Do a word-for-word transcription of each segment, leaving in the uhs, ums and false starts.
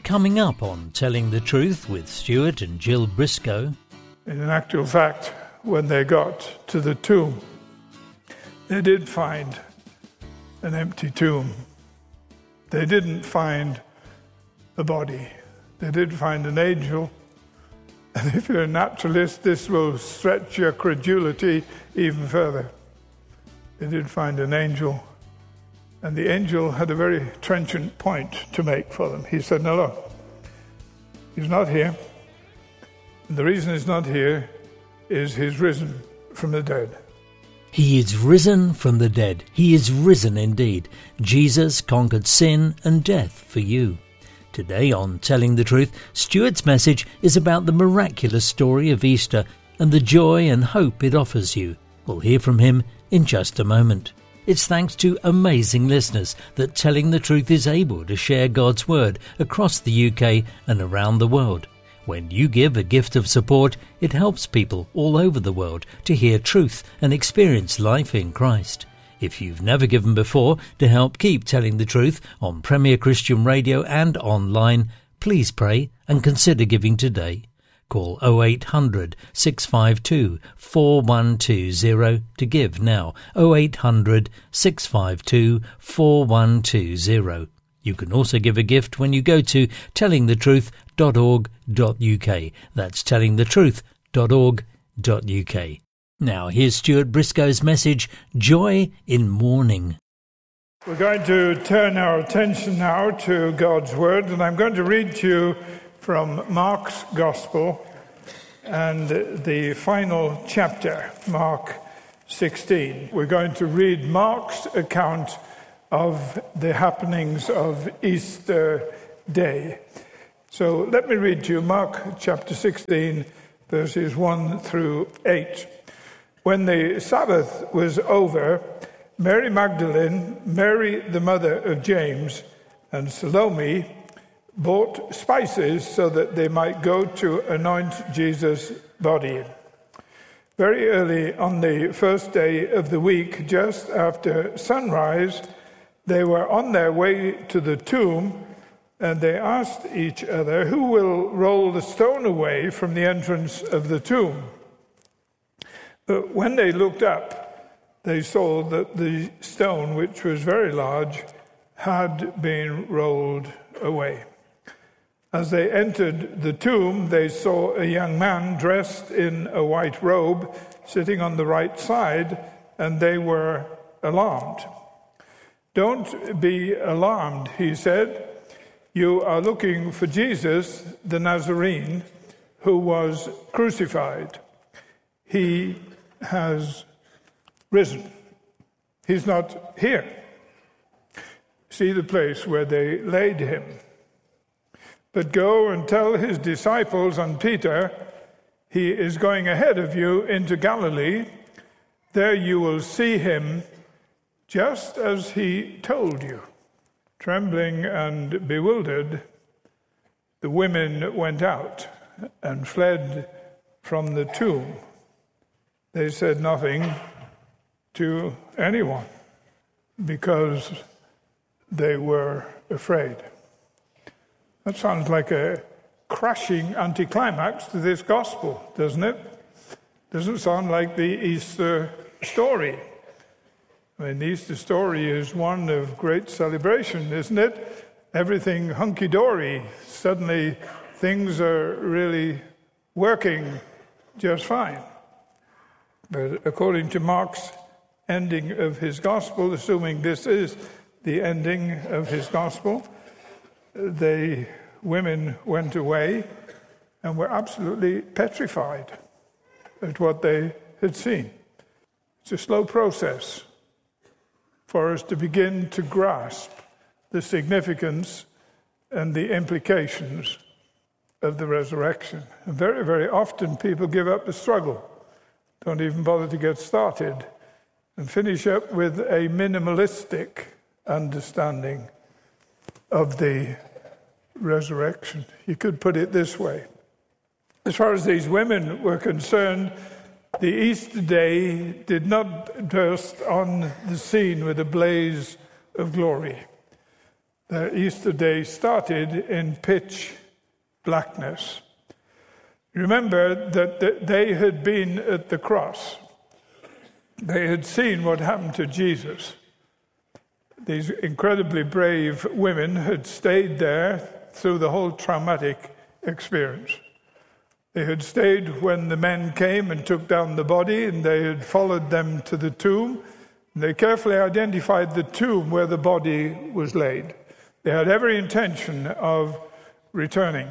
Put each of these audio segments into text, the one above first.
coming up on Telling the Truth with Stuart and Jill Briscoe. In actual fact, when they got to the tomb, they did find an empty tomb. They didn't find a body. They did find an angel. And if you're a naturalist, this will stretch your credulity even further. They did find an angel. And the angel had a very trenchant point to make for them. He said, no, look, he's not here. And the reason he's not here is he's risen from the dead. He is risen from the dead. He is risen indeed. Jesus conquered sin and death for you. Today on Telling the Truth, Stuart's message is about the miraculous story of Easter and the joy and hope it offers you. We'll hear from him in just a moment. It's thanks to amazing listeners that Telling the Truth is able to share God's Word across the U K and around the world. When you give a gift of support, it helps people all over the world to hear truth and experience life in Christ. If you've never given before to help keep Telling the Truth on Premier Christian Radio and online, please pray and consider giving today. Call oh eight hundred, six five two, four one two zero to give now. oh eight hundred, six five two, four one two zero. You can also give a gift when you go to telling the truth dot org dot U K. That's telling the truth dot org dot U K. Now here's Stuart Briscoe's message, Joy in Mourning. We're going to turn our attention now to God's Word, and I'm going to read to you from Mark's Gospel and the final chapter, Mark sixteen. We're going to read Mark's account of the happenings of Easter Day. So let me read to you Mark chapter sixteen, verses one through eight. When the Sabbath was over, Mary Magdalene, Mary the mother of James, and Salome bought spices so that they might go to anoint Jesus' body. Very early on the first day of the week, just after sunrise, they were on their way to the tomb, and they asked each other, who will roll the stone away from the entrance of the tomb? But when they looked up, they saw that the stone, which was very large, had been rolled away. As they entered the tomb, they saw a young man dressed in a white robe sitting on the right side, and they were alarmed. Don't be alarmed, he said. You are looking for Jesus, the Nazarene, who was crucified. He has risen. He's not here. See the place where they laid him. But go and tell his disciples and Peter, he is going ahead of you into Galilee. There you will see him just as he told you. Trembling and bewildered, the women went out and fled from the tomb. They said nothing to anyone because they were afraid. That sounds like a crashing anticlimax to this gospel, doesn't it? Doesn't sound like the Easter story. I mean, the Easter story is one of great celebration, isn't it? Everything hunky-dory. Suddenly, things are really working just fine. But according to Mark's ending of his gospel, assuming this is the ending of his gospel, the women went away and were absolutely petrified at what they had seen. It's a slow process for us to begin to grasp the significance and the implications of the resurrection. And very, very often people give up the struggle, don't even bother to get started, and finish up with a minimalistic understanding of the resurrection. You could put it this way. As far as these women were concerned, the Easter day did not burst on the scene with a blaze of glory. Their Easter day started in pitch blackness. Remember that they had been at the cross. They had seen what happened to Jesus. These incredibly brave women had stayed there through the whole traumatic experience. They had stayed when the men came and took down the body, and they had followed them to the tomb. And they carefully identified the tomb where the body was laid. They had every intention of returning.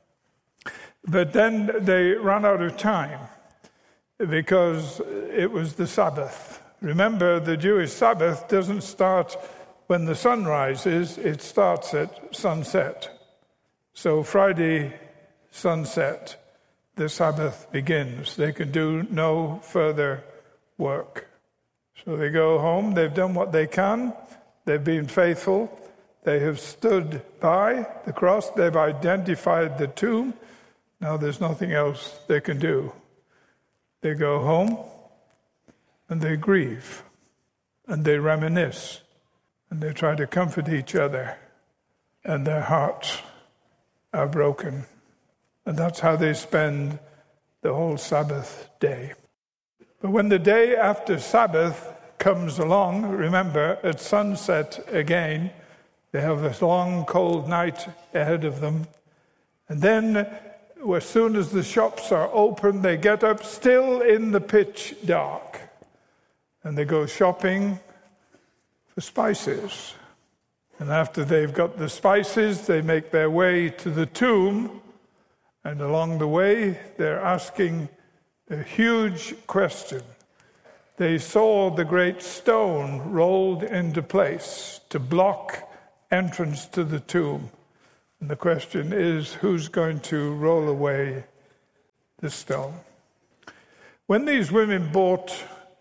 But then they ran out of time because it was the Sabbath. Remember, the Jewish Sabbath doesn't start when the sun rises, it starts at sunset. So Friday sunset, the Sabbath begins. They can do no further work. So they go home, they've done what they can, they've been faithful, they have stood by the cross, they've identified the tomb. Now there's nothing else they can do. They go home and they grieve and they reminisce and they try to comfort each other, and their hearts are broken. And that's how they spend the whole Sabbath day. But when the day after Sabbath comes along, remember, at sunset again, they have this long, cold night ahead of them. And then, as soon as the shops are open, they get up still in the pitch dark. And they go shopping for spices. And after they've got the spices, they make their way to the tomb. And along the way, they're asking a huge question. They saw the great stone rolled into place to block entrance to the tomb. And the question is, who's going to roll away the stone? When these women bought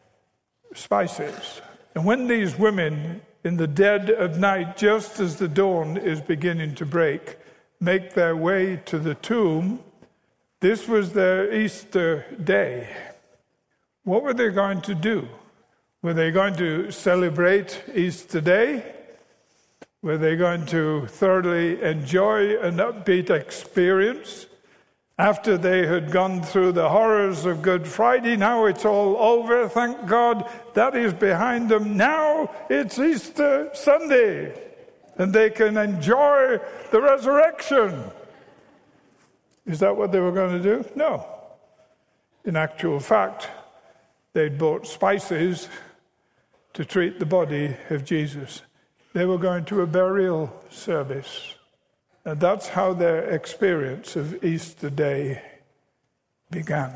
spices, and when these women, in the dead of night, just as the dawn is beginning to break, make their way to the tomb, this was their Easter day. What were they going to do? Were they going to celebrate Easter Day? Were they going to thoroughly enjoy an upbeat experience? After they had gone through the horrors of Good Friday, now it's all over, thank God, that is behind them. Now it's Easter Sunday, and they can enjoy the resurrection. Is that what they were going to do? No. In actual fact, they'd bought spices to treat the body of Jesus. They were going to a burial service. And that's how their experience of Easter Day began.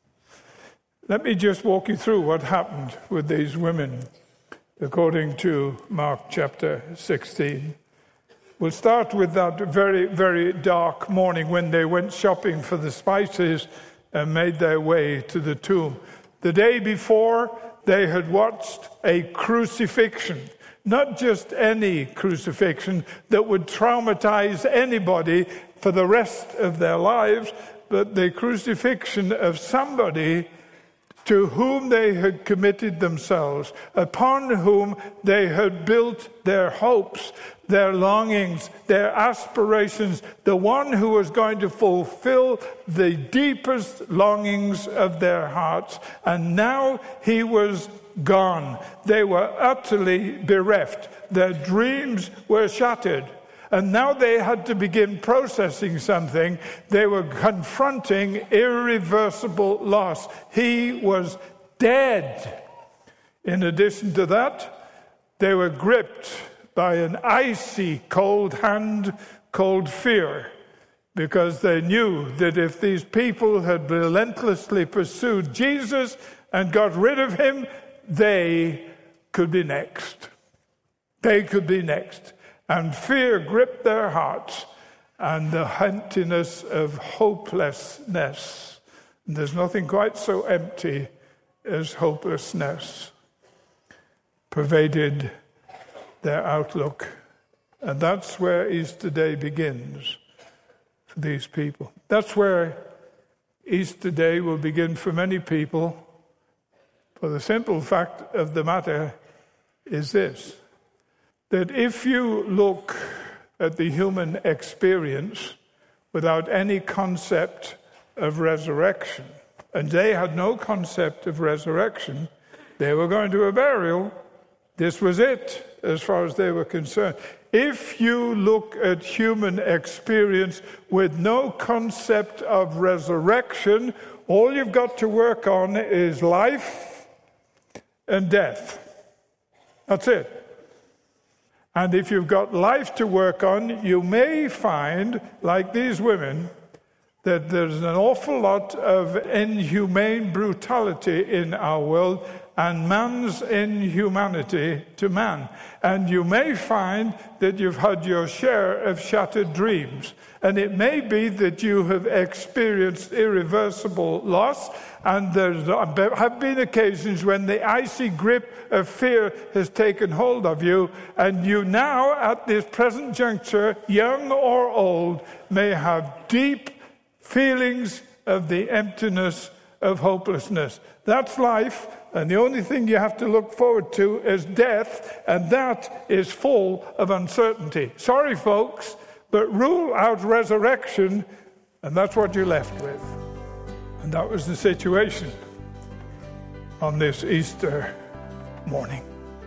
Let me just walk you through what happened with these women, according to Mark chapter sixteen. We'll start with that very, very dark morning when they went shopping for the spices and made their way to the tomb. The day before, they had watched a crucifixion. Not just any crucifixion that would traumatize anybody for the rest of their lives, but the crucifixion of somebody to whom they had committed themselves, upon whom they had built their hopes, their longings, their aspirations, the one who was going to fulfill the deepest longings of their hearts. And now he was gone. They were utterly bereft. Their dreams were shattered. And now they had to begin processing something. They were confronting irreversible loss. He was dead. In addition to that, they were gripped by an icy cold hand called fear, because they knew that if these people had relentlessly pursued Jesus and got rid of him, they could be next. They could be next. And fear gripped their hearts, and the emptiness of hopelessness. And there's nothing quite so empty as hopelessness pervaded their outlook. And that's where Easter Day begins for these people. That's where Easter Day will begin for many people. For the simple fact of the matter is this: that if you look at the human experience without any concept of resurrection, and they had no concept of resurrection, they were going to a burial. This was it, as far as they were concerned. If you look at human experience with no concept of resurrection, all you've got to work on is life and death. That's it. And if you've got life to work on, you may find, like these women, that there's an awful lot of inhumane brutality in our world and man's inhumanity to man. And you may find that you've had your share of shattered dreams. And it may be that you have experienced irreversible loss, and there have been occasions when the icy grip of fear has taken hold of you, and you now, at this present juncture, young or old, may have deep feelings of the emptiness of hopelessness. That's life, and the only thing you have to look forward to is death, and that is full of uncertainty. Sorry, folks, but rule out resurrection, and that's what you're left with. And that was the situation on this Easter morning.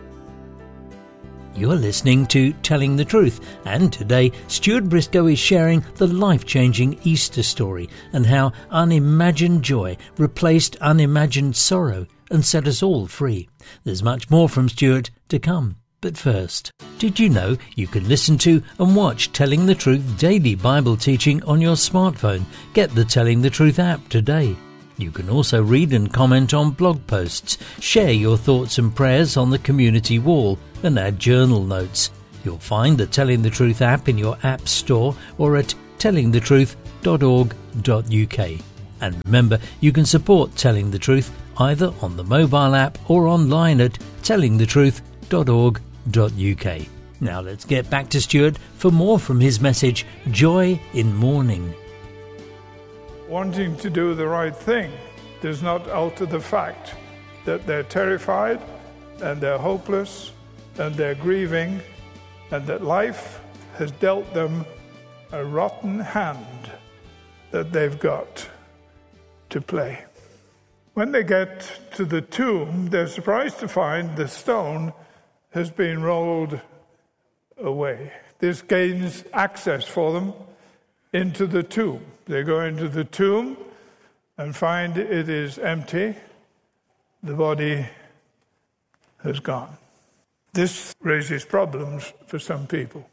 You're listening to Telling the Truth, and today Stuart Briscoe is sharing the life-changing Easter story and how unimagined joy replaced unimagined sorrow and set us all free. There's much more from Stuart to come. But first, did you know you can listen to and watch Telling the Truth daily Bible teaching on your smartphone? Get the Telling the Truth app today. You can also read and comment on blog posts, share your thoughts and prayers on the community wall, and add journal notes. You'll find the Telling the Truth app in your app store or at telling the truth dot org dot U K. And remember, you can support Telling the Truth either on the mobile app or online at telling the truth dot org dot U K. Now let's get back to Stuart for more from his message, Joy in Mourning. Wanting to do the right thing does not alter the fact that they're terrified and they're hopeless and they're grieving, and that life has dealt them a rotten hand that they've got to play. When they get to the tomb, they're surprised to find the stone has been rolled away. This gains access for them into the tomb. They go into the tomb and find it is empty. The body has gone. This raises problems for some people.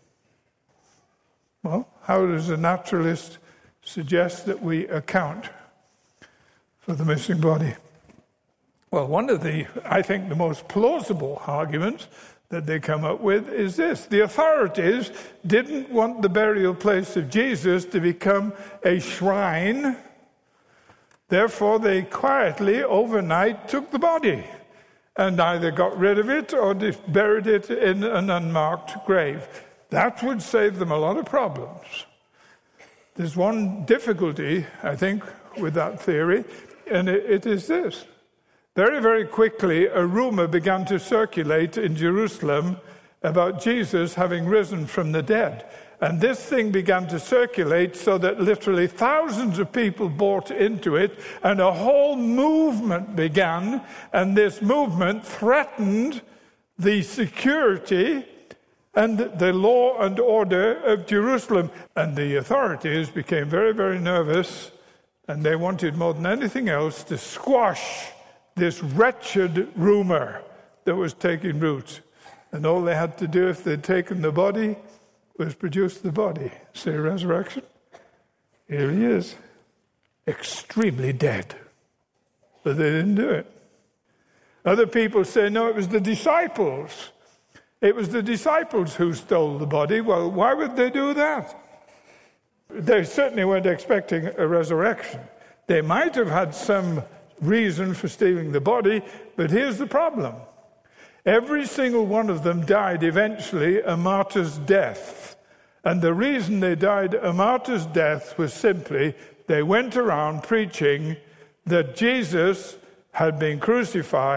Well, how does a naturalist suggest that we account for the missing body? Well, one of the, I think, the most plausible arguments that they come up with is this. The authorities didn't want the burial place of Jesus to become a shrine. Therefore, they quietly, overnight, took the body and either got rid of it or buried it in an unmarked grave. That would save them a lot of problems. There's one difficulty, I think, with that theory, and it, it is this. Very, very quickly, a rumor began to circulate in Jerusalem about Jesus having risen from the dead. And this thing began to circulate so that literally thousands of people bought into it, and a whole movement began, and this movement threatened the security and the law and order of Jerusalem. And the authorities became very, very nervous, and they wanted more than anything else to squash this wretched rumor that was taking root. And all they had to do if they'd taken the body was produce the body. Say resurrection. Here he is. Extremely dead. But they didn't do it. Other people say, no, it was the disciples. It was the disciples who stole the body. Well, why would they do that? They certainly weren't expecting a resurrection. They might have had some reason for stealing the body, but here's the problem. Every single one of them died eventually a martyr's death. And the reason they died a martyr's death was simply they went around preaching that Jesus had been crucified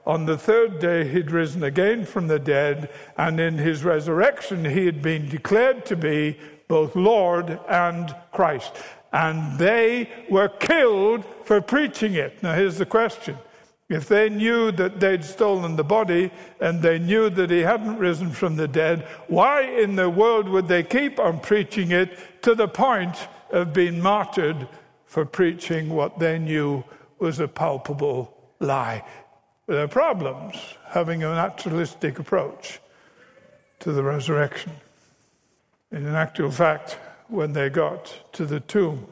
On the third day he'd risen again from the dead, and in his resurrection he had been declared to be both Lord and Christ. And they were killed for preaching it. Now here's the question. If they knew that they'd stolen the body and they knew that he hadn't risen from the dead, why in the world would they keep on preaching it to the point of being martyred for preaching what they knew was a palpable lie? There are problems having a naturalistic approach to the resurrection. In actual fact, when they got to the tomb,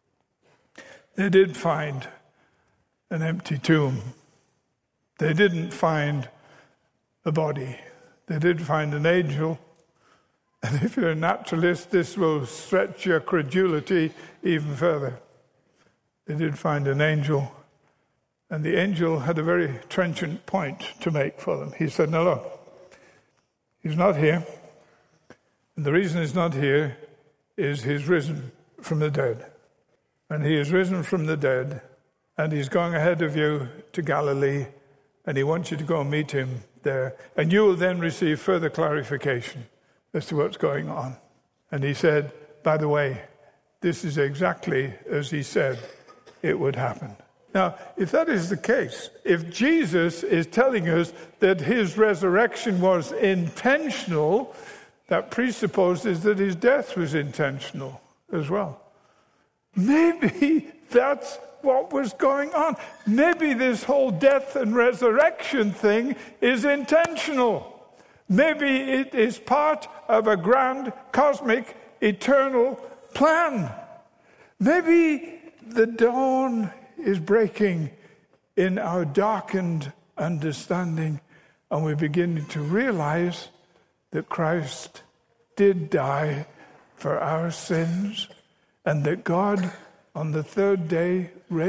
they did find an empty tomb. They didn't find a body. They did find an angel. And if you're a naturalist, this will stretch your credulity even further. They did find an angel. And the angel had a very trenchant point to make for them. He said, "Now look, he's not here. And the reason he's not here is he's risen from the dead. And he is risen from the dead, and he's going ahead of you to Galilee, and he wants you to go and meet him there. And you will then receive further clarification as to what's going on." And he said, "By the way, this is exactly as he said it would happen." Now, if that is the case, if Jesus is telling us that his resurrection was intentional, that presupposes that his death was intentional as well. Maybe that's what was going on. Maybe this whole death and resurrection thing is intentional. Maybe it is part of a grand, cosmic, eternal plan. Maybe the dawn is breaking in our darkened understanding, and we're beginning to realize that Christ did die for our sins, and that God on the third day raised